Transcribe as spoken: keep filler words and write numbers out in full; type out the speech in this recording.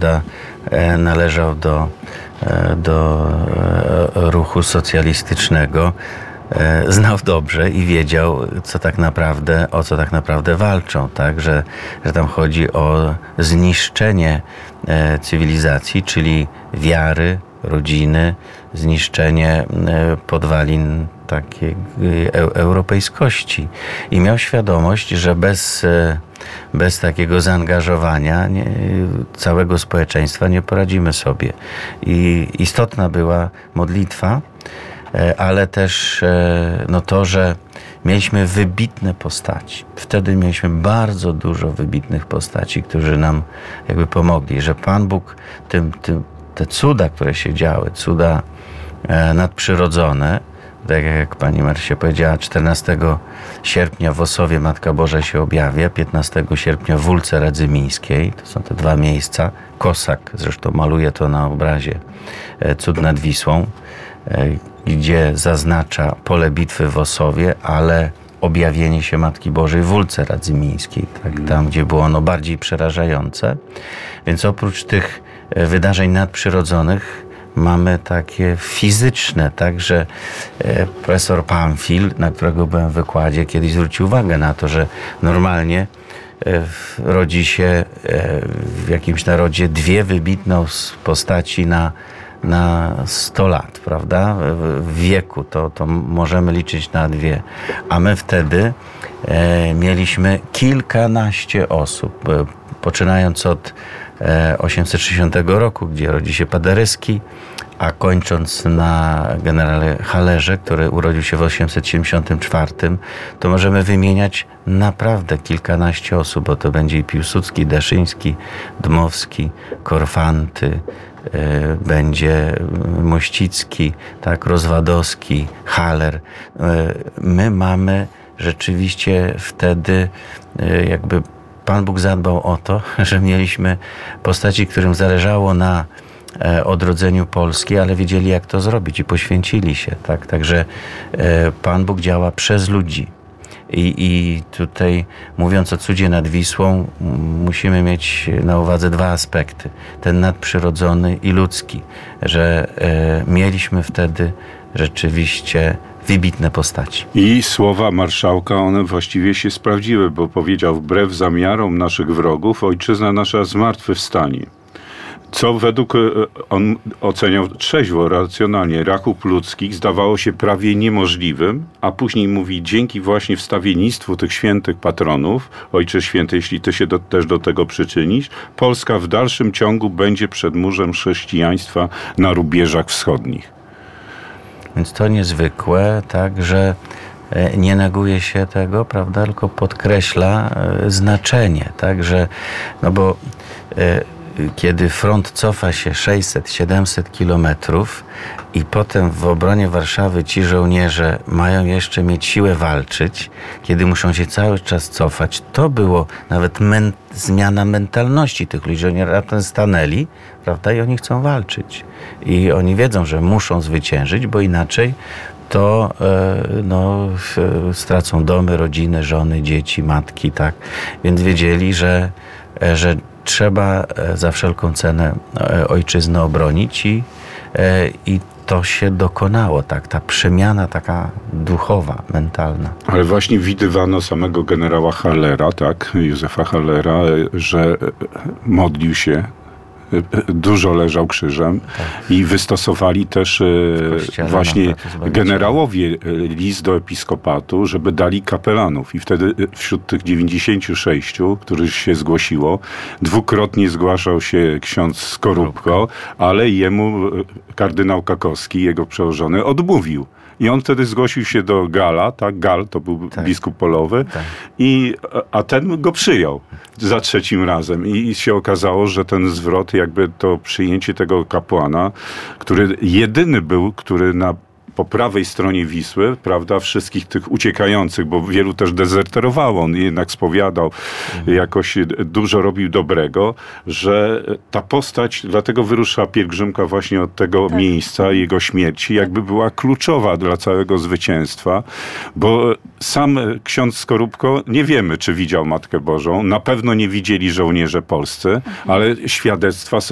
prawda, należał do, do ruchu socjalistycznego, znał dobrze i wiedział, co tak naprawdę, o co tak naprawdę walczą, tak? Że, że tam chodzi o zniszczenie cywilizacji, czyli wiary, rodziny, zniszczenie podwalin takiej europejskości. I miał świadomość, że bez, bez takiego zaangażowania nie, całego społeczeństwa nie poradzimy sobie. I istotna była modlitwa, ale też no to, że mieliśmy wybitne postaci. Wtedy mieliśmy bardzo dużo wybitnych postaci, którzy nam jakby pomogli, że Pan Bóg tym, tym, te cuda, które się działy, cuda nadprzyrodzone, tak jak pani Marysia powiedziała, czternastego sierpnia w Osowie Matka Boża się objawia, piętnastego sierpnia w Wólce Radzymińskiej, to są te dwa miejsca. Kosak zresztą maluje to na obrazie Cud nad Wisłą, gdzie zaznacza pole bitwy w Osowie, ale objawienie się Matki Bożej w Wólce Radzymińskiej, tak, tam gdzie było ono bardziej przerażające. Więc oprócz tych wydarzeń nadprzyrodzonych mamy takie fizyczne, także profesor Pamfil, na którego byłem w wykładzie, kiedyś zwrócił uwagę na to, że normalnie rodzi się w jakimś narodzie dwie wybitne postaci na, na sto lat, prawda? W wieku to, to możemy liczyć na dwie. A my wtedy mieliśmy kilkanaście osób, poczynając od osiemset sześćdziesiątego roku, gdzie rodzi się Paderewski, a kończąc na generale Hallerze, który urodził się w osiemset siedemdziesiątym czwartym, to możemy wymieniać naprawdę kilkanaście osób, bo to będzie i Piłsudski, Daszyński, Dmowski, Korfanty, będzie Mościcki, tak, Rozwadowski, Haller. My mamy rzeczywiście wtedy jakby Pan Bóg zadbał o to, że mieliśmy postaci, którym zależało na odrodzeniu Polski, ale wiedzieli, jak to zrobić i poświęcili się. Tak? Także Pan Bóg działa przez ludzi. I, I tutaj, mówiąc o cudzie nad Wisłą, musimy mieć na uwadze dwa aspekty. Ten nadprzyrodzony i ludzki, że mieliśmy wtedy rzeczywiście wybitne postaci. I słowa marszałka, one właściwie się sprawdziły, bo powiedział: wbrew zamiarom naszych wrogów ojczyzna nasza zmartwychwstanie. Co według, on oceniał trzeźwo, racjonalnie, rachub ludzkich zdawało się prawie niemożliwym, a później mówi: dzięki właśnie wstawiennictwu tych świętych patronów, Ojcze Święty, jeśli ty się do, też do tego przyczynisz, Polska w dalszym ciągu będzie przedmurzem chrześcijaństwa na rubieżach wschodnich. Więc to niezwykłe, tak, że nie neguje się tego, prawda, tylko podkreśla znaczenie, tak, że, no bo kiedy front cofa się sześćset siedemset kilometrów i potem w obronie Warszawy ci żołnierze mają jeszcze mieć siłę walczyć, kiedy muszą się cały czas cofać, to było nawet men- zmiana mentalności tych ludzi. Oni raptem stanęli, prawda, i oni chcą walczyć. I oni wiedzą, że muszą zwyciężyć, bo inaczej to no, stracą domy, rodziny, żony, dzieci, matki, tak. Więc wiedzieli, że, że trzeba za wszelką cenę ojczyznę obronić i, i to się dokonało, tak, ta przemiana taka duchowa, mentalna. Ale właśnie widywano samego generała Hallera, tak, Józefa Hallera, że modlił się, dużo leżał krzyżem, tak. I wystosowali też właśnie generałowie list do episkopatu, żeby dali kapelanów. I wtedy wśród tych dziewięćdziesięciu sześciu, których się zgłosiło, dwukrotnie zgłaszał się ksiądz Skorupko, ale jemu kardynał Kakowski, jego przełożony, odmówił. I on wtedy zgłosił się do Gala, tak? Gal to był tak. biskup polowy, tak. I, a ten go przyjął za trzecim razem. I, I się okazało, że ten zwrot, jakby to przyjęcie tego kapłana, który jedyny był, który na po prawej stronie Wisły, prawda, wszystkich tych uciekających, bo wielu też dezerterowało, on jednak spowiadał, mhm. jakoś dużo robił dobrego, że ta postać, dlatego wyrusza pielgrzymka właśnie od tego tak. miejsca, jego śmierci, jakby była kluczowa dla całego zwycięstwa, bo sam ksiądz Skorupko, nie wiemy, czy widział Matkę Bożą, na pewno nie widzieli żołnierze polscy, mhm. ale świadectwa są